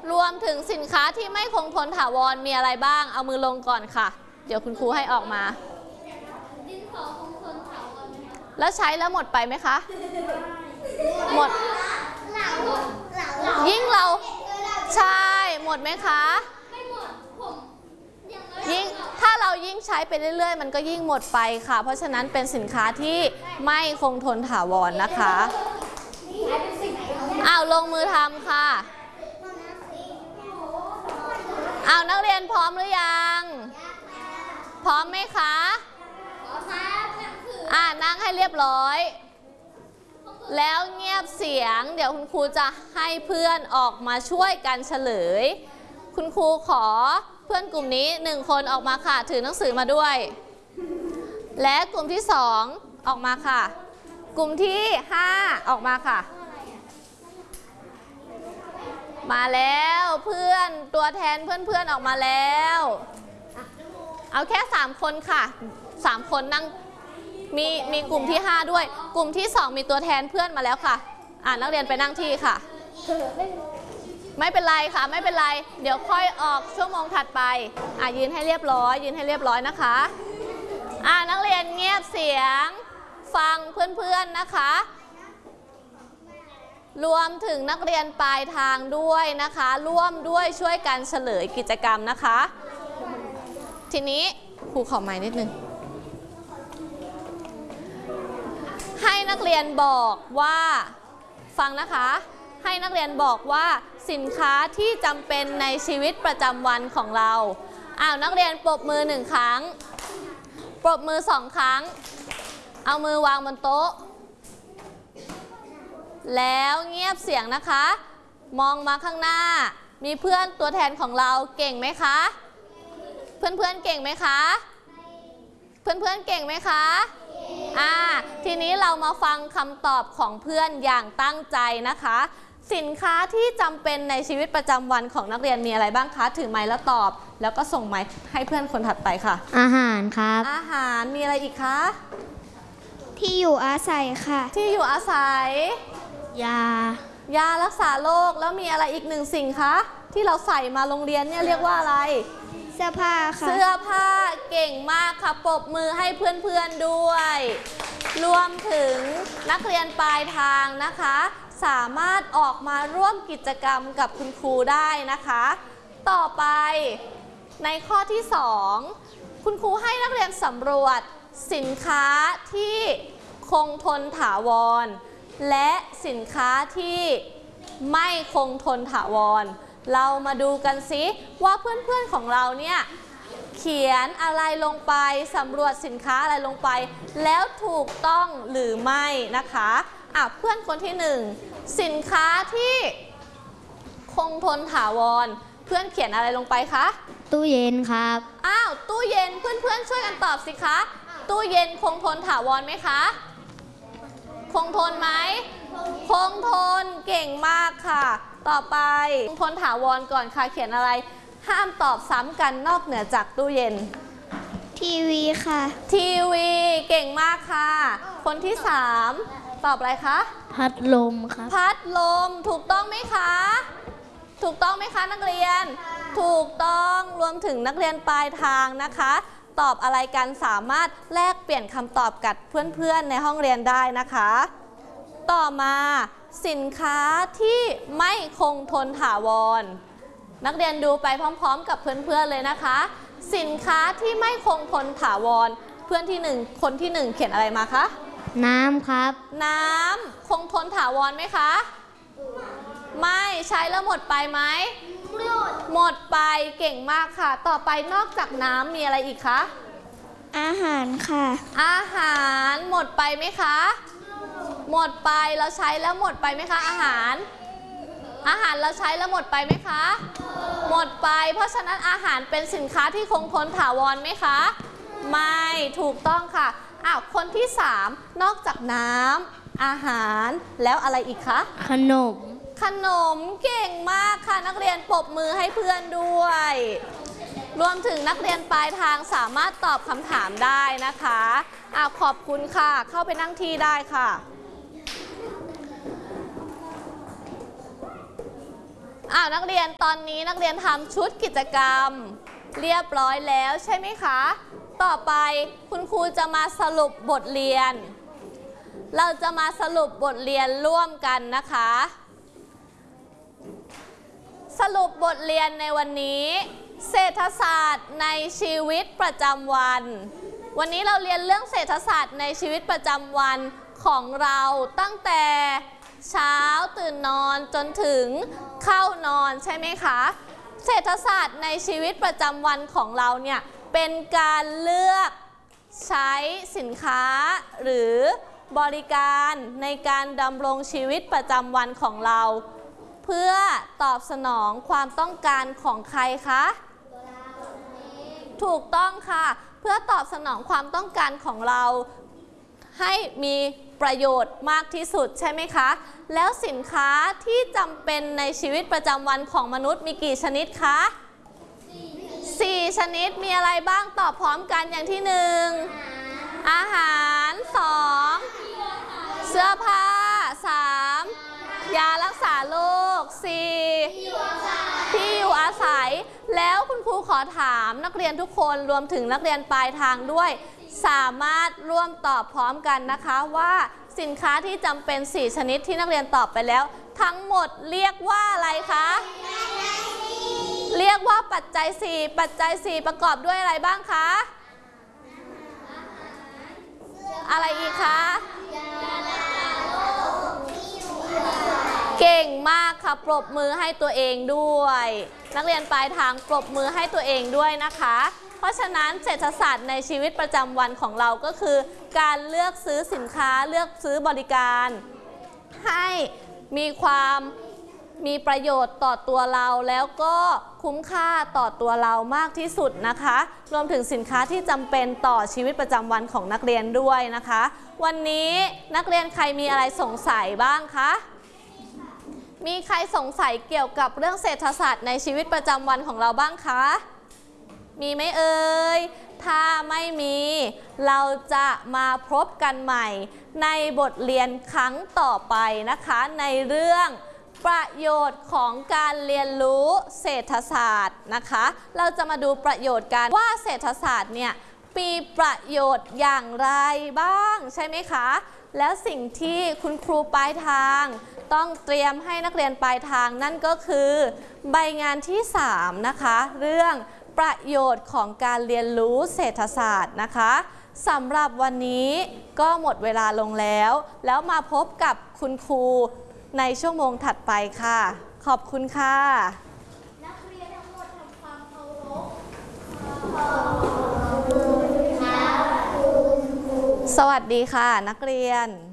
รวมถึงสินค้าที่ไม่คงทนถาวรมีอะไรบ้างเอามือลงก่อนค่ะเดี๋ยวคุณครูให้ออกมาดินสอคงทนถาวรแล้วใช้แล้วหมดไปไหมคะหมดยิ่งเราใช่หมดไหมคะไม่หมดยิ่งถ้าเรายิ่งใช้ไปเรื่อยๆมันก็ยิ่งหมดไปค่ะเพราะฉะนั้นเป็นสินค้าที่ไม่คงทนถาวรนะคะลงมือทำค่ะนักเรียนพร้อมหรือยังพร้อมไหมคะนั่งให้เรียบร้อยแล้วเงียบเสียงเดี๋ยวคุณครูจะให้เพื่อนออกมาช่วยกันเฉลยคุณครูขอเพื่อนกลุ่มนี้1คนออกมาค่ะถือหนังสือมาด้วยและกลุ่มที่2ออกมาค่ะกลุ่มที่5ออกมาค่ะมาแล้วเพื่อนตัวแทนเพื่อนๆออกมาแล้วเอาแค่3คนค่ะ3คนนั่งมีกลุ่มที่5ด้วยกลุ่มที่2มีตัวแทนเพื่อนมาแล้วค่ะนักเรียนไปนั่งที่ค่ะไม่เป็นไรค่ะไม่เป็นไรเดี๋ยวค่อยออกชั่วโมงถัดไปยืนให้เรียบร้อยยืนให้เรียบร้อยนะคะนักเรียนเงียบเสียงฟังเพื่อนๆนะคะรวมถึงนักเรียนปลายทางด้วยนะคะร่วมด้วยช่วยกันเฉลยกิจกรรมนะคะทีนี้ครูขอไมค์นิดนึงให้นักเรียนบอกว่าฟังนะคะให้นักเรียนบอกว่าสินค้าที่จำเป็นในชีวิตประจำวันของเรานักเรียนปรบมือ1ครั้งปรบมือ2ครั้งเอามือวางบนโต๊ะแล้วเงียบเสียงนะคะมองมาข้างหน้ามีเพื่อนตัวแทนของเราเก่งไหมคะเพื่อนๆเก่งไหมคะเพื่อนๆเก่งไหมคะทีนี้เรามาฟังคำตอบของเพื่อนอย่างตั้งใจนะคะสินค้าที่จำเป็นในชีวิตประจำวันของนักเรียนมีอะไรบ้างคะถือไมค์แล้วตอบแล้วก็ส่งไมค์ให้เพื่อนคนถัดไปค่ะอาหารครับอาหารมีอะไรอีกคะที่อยู่อาศัยค่ะที่อยู่อาศัยยารักษาโรคแล้วมีอะไรอีก1สิ่งคะที่เราใส่มาโรงเรียนเนี่ยเรียกว่าอะไรเสื้อผ้าค่ะเสื้อผ้าเก่งมากค่ะปรบมือให้เพื่อนๆด้วยรวมถึงนักเรียนปลายทางนะคะสามารถออกมาร่วมกิจกรรมกับคุณครูได้นะคะต่อไปในข้อที่2คุณครูให้นักเรียนสำรวจสินค้าที่คงทนถาวรและสินค้าที่ไม่คงทนถาวรเรามาดูกันซิว่าเพื่อนๆของเราเนี่ยเขียนอะไรลงไปสำรวจสินค้าอะไรลงไปแล้วถูกต้องหรือไม่นะคะเพื่อนคนที่1สินค้าที่คงทนถาวรเพื่อนเขียนอะไรลงไปคะตู้เย็นครับตู้เย็นเพื่อนๆช่วยกันตอบสิคะตู้เย็นคงทนถาวรไหมคะคงทนไหมคงทนเก่งมากค่ะต่อไปคงทนถาวรก่อนค่ะเขียนอะไรห้ามตอบซ้ำกันนอกเหนือจากตู้เย็นทีวีค่ะทีวีเก่งมากค่ะคนที่3ตอบอะไรคะพัดลมครับพัดลมถูกต้องไหมคะถูกต้องไหมคะนักเรียนถูกต้องรวมถึงนักเรียนปลายทางนะคะตอบอะไรกันสามารถแลกเปลี่ยนคำตอบกับเพื่อนๆในห้องเรียนได้นะคะต่อมาสินค้าที่ไม่คงทนถาวรนักเรียนดูไปพร้อมๆกับเพื่อนๆเลยนะคะสินค้าที่ไม่คงทนถาวรเพื่อนที่1คนที่1เขียนอะไรมาคะน้ำครับน้ำคงทนถาวรไหมคะไม่ใช้แล้วหมดไปไหมหมดไปเก่งมากค่ะต่อไปนอกจากน้ำมีอะไรอีกคะอาหารค่ะอาหารหมดไปไหมคะหมดไปเราใช้แล้วหมดไปไหมคะอาหารเราใช้แล้วหมดไปไหมคะหมดไปเพราะฉะนั้นอาหารเป็นสินค้าที่คงทนถาวรไหมคะไม่ถูกต้องค่ะคนที่3นอกจากน้ำอาหารแล้วอะไรอีกคะขนมเก่งมากค่ะนักเรียนปรบมือให้เพื่อนด้วยรวมถึงนักเรียนปลายทางสามารถตอบคำถามได้นะคะขอบคุณค่ะเข้าไปนั่งที่ได้ค่ะนักเรียนตอนนี้นักเรียนทำชุดกิจกรรมเรียบร้อยแล้วใช่ไหมคะ ต่อไปคุณครูจะมาสรุปบทเรียน เราจะมาสรุปบทเรียนร่วมกันนะคะ สรุปบทเรียนในวันนี้เศรษฐศาสตร์ในชีวิตประจำวัน วันนี้เราเรียนเรื่องเศรษฐศาสตร์ในชีวิตประจำวันของเราตั้งแต่เช้าตื่นนอนจนถึงเข้านอนใช่ไหมคะ เศรษฐศาสตร์ในชีวิตประจำวันของเราเนี่ยเป็นการเลือกใช้สินค้าหรือบริการในการดำรงชีวิตประจำวันของเราเพื่อตอบสนองความต้องการของใครคะถูกต้องค่ะเพื่อตอบสนองความต้องการของเราให้มีประโยชน์มากที่สุดใช่ไหมคะแล้วสินค้าที่จำเป็นในชีวิตประจำวันของมนุษย์มีกี่ชนิดคะ4 ชนิดมีอะไรบ้างตอบพร้อมกันอย่างที่1อาหาร2เสื้อผ้า3ยารักษาโรค4ที่อยู่อาศัยแล้วคุณครูขอถามนักเรียนทุกคนรวมถึงนักเรียนปลายทางด้วยสามารถร่วมตอบพร้อมกันนะคะว่าสินค้าที่จำเป็น4 ชนิดที่นักเรียนตอบไปแล้วทั้งหมดเรียกว่าอะไรคะเรียกว่าปัจจัย4ปัจจัย4ประกอบด้วยอะไรบ้างคะอะไรอีกคะเก่งมากค่ะปรบมือให้ตัวเองด้วยนักเรียนปลายทางปรบมือให้ตัวเองด้วยนะคะเพราะฉะนั้นเศรษฐศาสตร์ในชีวิตประจำวันของเราก็คือการเลือกซื้อสินค้าเลือกซื้อบริการให้มีประโยชน์ต่อตัวเราแล้วก็คุ้มค่าต่อตัวเรามากที่สุดนะคะรวมถึงสินค้าที่จำเป็นต่อชีวิตประจำวันของนักเรียนด้วยนะคะวันนี้นักเรียนใครมีอะไรสงสัยบ้างคะมีใครสงสัยเกี่ยวกับเรื่องเศรษฐศาสตร์ในชีวิตประจำวันของเราบ้างคะมีไหมเอ่ยถ้าไม่มีเราจะมาพบกันใหม่ในบทเรียนครั้งต่อไปนะคะในเรื่องประโยชน์ของการเรียนรู้เศรษฐศาสตร์นะคะเราจะมาดูประโยชน์กันว่าเศรษฐศาสตร์เนี่ยมีประโยชน์อย่างไรบ้างใช่ไหมคะแล้วสิ่งที่คุณครูปลายทางต้องเตรียมให้นักเรียนปลายทางนั่นก็คือใบงานที่3นะคะเรื่องประโยชน์ของการเรียนรู้เศรษฐศาสตร์นะคะสำหรับวันนี้ก็หมดเวลาลงแล้วมาพบกับคุณครูในชั่วโมงถัดไปค่ะขอบคุณค่ะนักเรียนทั้งหมดทำความเคารพสวัสดีค่ะนักเรียน